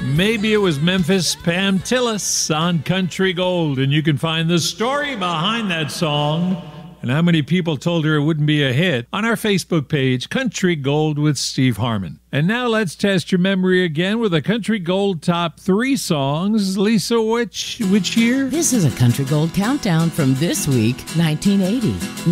Maybe it was Memphis Pam Tillis on Country Gold, and you can find the story behind that song and how many people told her it wouldn't be a hit on our Facebook page, Country Gold with Steve Harmon. And now let's test your memory again with a Country Gold top 3 songs. Lisa, which year? This is a Country Gold countdown from this week, 1980.